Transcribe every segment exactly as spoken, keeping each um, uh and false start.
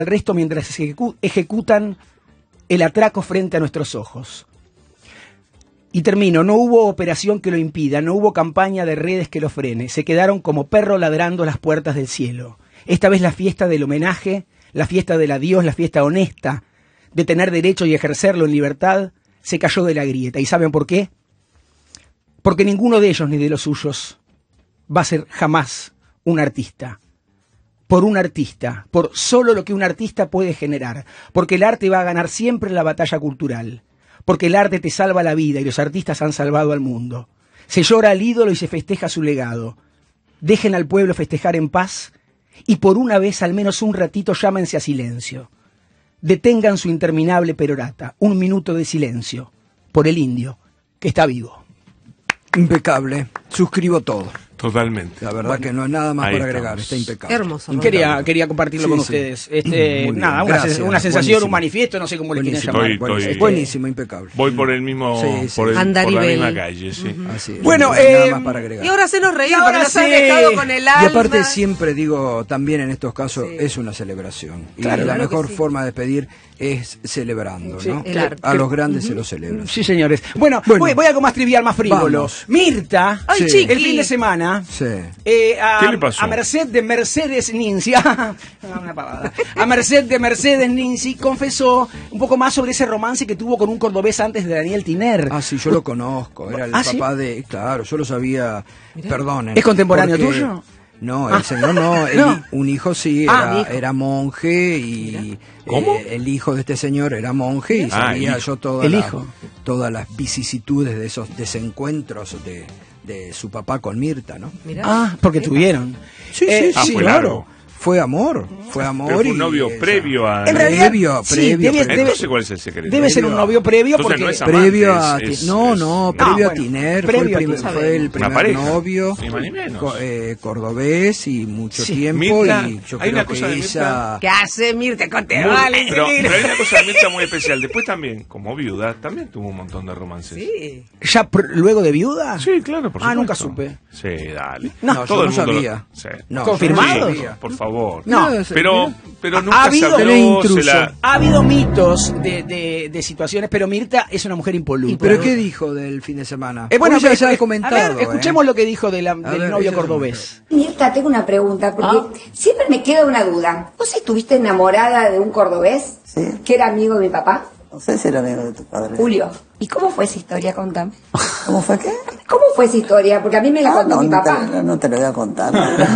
al resto mientras ejecu ejecutan el atraco frente a nuestros ojos. Y termino, no hubo operación que lo impida, no hubo campaña de redes que lo frene, se quedaron como perro ladrando a las puertas del cielo. Esta vez la fiesta del homenaje, la fiesta del adiós, la fiesta honesta, de tener derecho y ejercerlo en libertad, se cayó de la grieta. ¿Y saben por qué? Porque ninguno de ellos ni de los suyos va a ser jamás un artista. Por un artista, por solo lo que un artista puede generar. Porque el arte va a ganar siempre la batalla cultural. Porque el arte te salva la vida y los artistas han salvado al mundo. Se llora al ídolo y se festeja su legado. Dejen al pueblo festejar en paz y por una vez, al menos un ratito, llámense a silencio. Detengan su interminable perorata. Un minuto de silencio por el indio que está vivo. Impecable. Suscribo todo. Totalmente. La verdad bueno, que no hay nada más para estamos. agregar, está impecable. Hermoso. ¿no? Quería, quería compartirlo Sí, con sí. ustedes. Este, nada, una, Gracias, una sensación, buenísimo. un manifiesto, no sé cómo le quieren Buenísimo, llamar. Estoy- buenísimo, estoy- buenísimo, impecable. Voy por el mismo, Sí, sí. por, el, por la Andarivel. misma calle, sí. Así es. Bueno, no hay nada eh, más para agregar. Y ahora se nos reír, Y ahora porque nos has sí. dejado con el alma. Y aparte siempre digo, también en estos casos, Sí. es una celebración. Y Claro, la claro que mejor sí. forma de despedir es celebrando, Sí, ¿no? el arte. A los grandes se los celebra. Sí, señores. Bueno, Bueno. voy, voy a algo más trivial, más frívolo. Vamos. Mirta, Ay, Sí. chiqui. el fin de semana, Sí. eh, a, ¿Qué le pasó? a merced de Mercedes Ninzi, una pavada. A merced de Mercedes Ninzi confesó un poco más sobre ese romance que tuvo con un cordobés antes de Daniel Tiner. Ah, sí, yo lo conozco. Era el ¿Ah, sí? papá de. Claro, yo lo sabía. Perdonen. ¿Es contemporáneo porque- tuyo? No, el Ah. señor no, el- No. un hijo sí, Ah, era, mi hijo. era monje y ¿Cómo? eh, el hijo de este señor era monje y Ah, sabía el yo toda El la- hijo. todas las vicisitudes de esos desencuentros de, de su papá con Mirta, ¿no? Mirá. Ah, porque tuvieron. Sí, Eh, sí, Ah, sí, fue claro. largo. Fue amor, fue amor. Pero fue un y novio esa- previo a... En realidad, Previo, sí, previo, debe- previo. Entonces, ¿cuál es el secreto? Debe ser un novio previo Entonces porque... no es amante, Previo a es- ti- es- no, es- no, No, previo bueno, a Tiner, previo fue, a el prim- Tiner. fue el Una primer pareja, novio, ni más ni menos. co- eh, cordobés y mucho Sí. tiempo Mirta, y yo hay creo una cosa que de ella... ¿Qué hace Mirta? Conte, Muy- vale. pero, pero hay una cosa de Mirta muy especial. Después también, como viuda, también tuvo un montón de romances. Sí. ¿Ya pr- luego de viuda? Sí, claro, por Ah, supuesto. nunca supe. Sí, dale. No, yo Todo no el mundo lo- sabía. sí. No, ¿Confirmado? yo no sabía. Por favor. No, Mira, Pero, mira. pero Ha nunca se habido- habló, Tenés intruso. se la... Ha habido mitos de, de, de situaciones, pero Mirta es una mujer impoluta. ¿Pero qué dijo del fin de semana? Eh, bueno, Porque ya eh, se ha eh, comentado. a ver, escuchemos ¿eh? lo que dijo de la- A del ver, novio eso es cordobés. Mirta, tengo una pregunta, porque Ah. siempre me queda una duda. ¿Vos estuviste enamorada de un cordobés? Sí. Que era amigo de mi papá, No sé si era amigo de tu padre. Julio. ¿Y cómo fue esa historia? Contame. ¿Cómo fue qué? ¿Cómo fue esa historia? Porque a mí me la Ah, contó no, mi no, papá. te, no te lo voy a contar.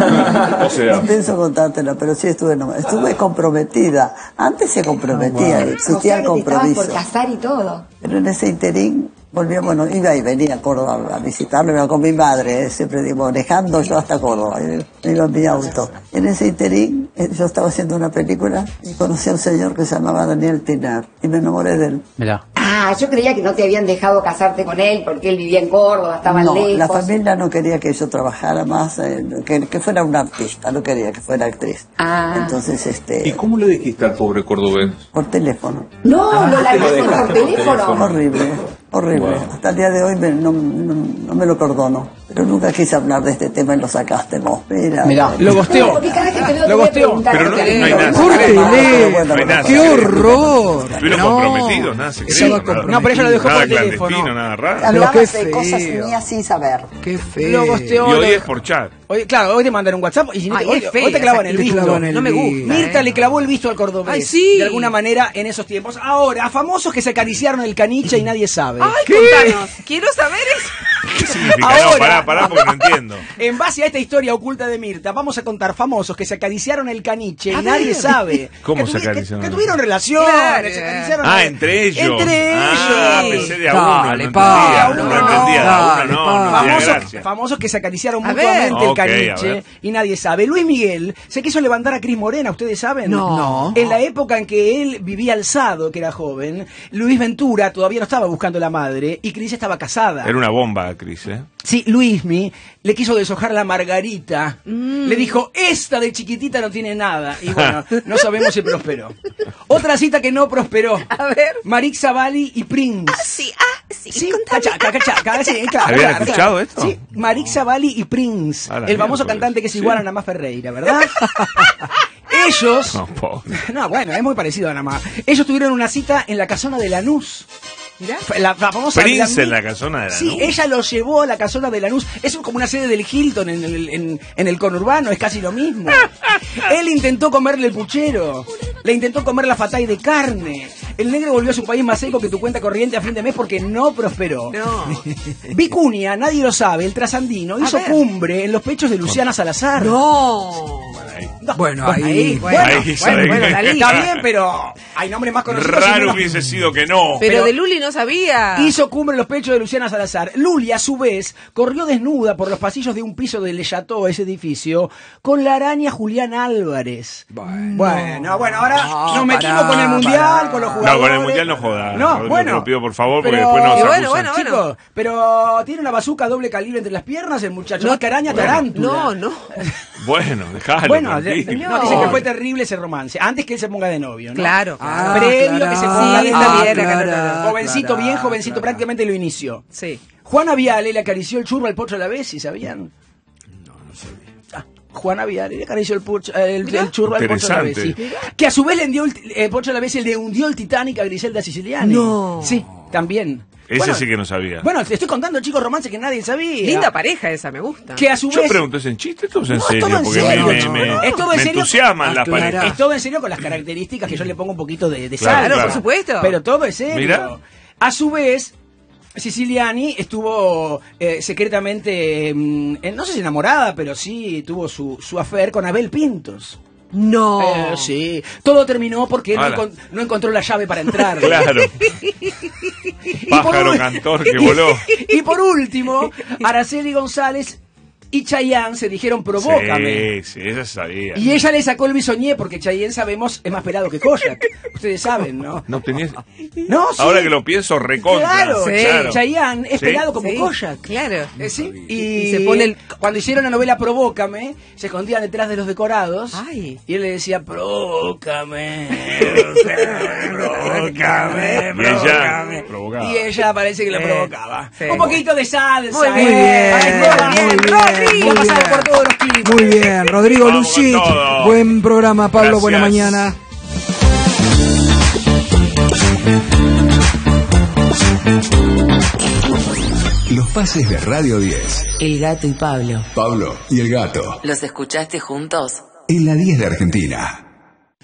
O sea- No pienso contártela, pero sí estuve, enamorada. Estuve comprometida. Antes se comprometía, O existía sea, el que te estabas compromiso. por casar y todo. Pero en ese interín volvía, bueno, iba y venía a Córdoba a visitarlo, iba con mi madre, eh, siempre digo, manejando yo hasta Córdoba, y iba en mi auto. En ese interín eh, yo estaba haciendo una película y conocí a un señor que se llamaba Daniel Tiner y me enamoré de él. Ah, yo creía que no te habían dejado casarte con él porque él vivía en Córdoba, estaba No, lejos. la familia no quería que yo trabajara más, eh, que, que fuera una artista, no quería que fuera actriz. Ah. Entonces, ¿Y este, cómo le dijiste al pobre cordobés? por teléfono. No, lo largaste por teléfono. Horrible, horrible. Hasta el día de hoy me- no, no, no me lo perdono. Pero nunca quise hablar de este tema y lo sacaste vos. Mira. Mirá, lo No, gosteó. porque cada vez que te veo Lo te voy a gosteó. preguntar Pero por no- qué. no hay nada. ¡Córtele! No hay nada ¡Qué secreto. horror! Estuvieron No. comprometidos, nada secreto. Estaba nada- No, pero ella lo dejó nada por teléfono. clandestino, nada raro. Pero Hablabas qué de cosas feo. mías sin saber. ¡Qué feo! Lo gosteó. Y hoy lo- es por chat. Hoy, claro, hoy te mandan un WhatsApp y si no te- Ay, hoy, es fea hoy te clavan esa el Te visto. clavan el No me gusta. visto. Mirta ¿eh? le clavó el visto al cordobés. Ay, sí. De alguna manera en esos tiempos. Ahora, famosos que se acariciaron el caniche y nadie sabe. Ay, contanos. Quiero saber eso. ¿Qué significa? Ahora. No, pará, pará, porque no entiendo. En base a esta historia oculta de Mirta, vamos a contar famosos que se acariciaron el caniche A y nadie ver. sabe. ¿Cómo que se tuvi- que- acariciaron? Que, tuvieron relaciones, Claro. se acariciaron. Ah, entre ellos. Entre Ah, ellos. pensé de a Dale, uno. No entendía, Pablo, no, no, entendía. de a dale, uno, no, no tenía Famosos, gracia. famosos que se acariciaron A mutuamente ver. el Ok, a caniche ver. y nadie sabe. Luis Miguel se quiso levantar a Cris Morena, ¿ustedes saben? No. No. En la época en que él vivía alzado, que era joven, Luis Ventura todavía no estaba buscando la madre y Cris estaba casada. Era una bomba, Cris, ¿eh? Sí, Luismi le quiso deshojar la margarita. Le dijo, esta de chiquitita no tiene nada. Y bueno, no sabemos si prosperó. Otra cita que no prosperó. A ver. Marix Zavalli y Prince. Ah, sí, ah, sí. Sí, contame. cacha, cacha, cacha, cacha, sí, claro, ¿Habían claro, escuchado claro. esto? Sí, Marix Zavalli y Prince. A la El famoso miércoles. cantante que es Sí. igual a Namá Ferreira, ¿verdad? ellos... No, pobre. No, bueno, es muy parecido a Namá. Ellos tuvieron una cita en la casona de Lanús. Mirá. La, la famosa Prince en Blandí- la casona de Sí, Lanús. ella lo llevó a la casona de Lanús. Es como una sede del Hilton en el, en, en el conurbano, es casi lo mismo. Él intentó comerle el puchero, le intentó comer la fatay de carne. El negro volvió a su país más seco que tu cuenta corriente a fin de mes porque no prosperó. No. Vicuña, nadie lo sabe, el trasandino, hizo ver. cumbre en los pechos de Luciana Salazar. No. Ahí. Bueno, ahí, Ahí, bueno, Ahí, bueno, ¿sabe bueno, qué? Dalí. Está bien, pero hay nombres más conocidos. y Raro menos- hubiese sido que no. Pero, Pero- de Luli no sabía. Hizo cumbre en los pechos de Luciana Salazar. Luli, a su vez, corrió desnuda por los pasillos de un piso de Le Chateau, ese edificio, con la araña Julián Álvarez. Bueno. Bueno, bueno, ahora No, nos metimos pará, con el Mundial, pará. con los No, jugadores. con el Mundial no jodas. No, Rodrigo, bueno. te lo pido por favor, porque pero- después nos Y bueno, acusan. bueno, bueno. Chicos, pero tiene una bazuca doble calibre entre las piernas el muchacho. No, Más que araña, bueno. tarántula. No, no. Bueno, dejalo. Bueno, de- tranquilo. no, No. dice que fue terrible ese romance. Antes que él se ponga de novio, ¿no? Claro. Ah, Previo claro. que se Sí, ponga de está novio. bien, acá, acá, acá. Jovencito, Claro, bien jovencito, claro. prácticamente lo inició. Sí. Juana Viale le acarició el churro al Pocho Lavesi, ¿sabían? No, no sabía. Ah, Juana Viale le acarició el, pucho- el, Mirá. el churro al Pocho Interesante. Lavesi. Que a su vez le hundió el, el Pocho Lavesi le hundió el Titanic a Griselda Siciliani. No. Sí, también. Ese Bueno, sí que no sabía. Bueno, te estoy contando, chicos, romances que nadie sabía. Linda pareja esa, me gusta. Que a su Yo vez... pregunto, ¿es en chiste o es en No, es serio? todo en Porque serio, me, me, no, me- no. Es todo en me serio. entusiasman las Aclara. parejas. Es todo en serio con las características que yo le pongo un poquito de, de Claro, sal. Claro, claro. por supuesto. Pero todo es serio. Mira. A su vez, Siciliani estuvo eh, secretamente, mm, eh, no sé si enamorada, pero sí tuvo su, su affair con Abel Pintos. No. Eh, sí. Todo terminó porque él no, Ala. encon- no encontró la llave para entrar. Claro. Y por Pájaro ul- cantor que voló. Y por último, Araceli González y Chayanne se dijeron provócame. Sí, sí, esa sabía. Y ella le sacó el bisoñé porque Chayanne, sabemos, es más pelado que Kojak. Ustedes saben, ¿no? No tenías... No, sí. Ahora que lo pienso, recontra. Claro, Sí. Chayanne es Sí. pelado como Sí, Kojak. Claro. Eh, sí. Y, Y se pone el- cuando hicieron la novela Provócame, se escondían detrás de los decorados. Ay. Y él le decía, provócame, provócame, Y ella provócame. provocaba. Y ella parece que lo Sí, provocaba. sí. Un poquito de salsa. Muy ¿eh? bien, Ay, muy todo bien, bien, muy Rodri, bien, ha pasado muy por todos los tipos. Muy bien, Rodrigo Vamos con Lucich, todo. buen programa, Pablo, Gracias. buena mañana. Los pases de Radio diez. El gato y Pablo. Pablo y el gato. ¿Los escuchaste juntos? En la diez de Argentina.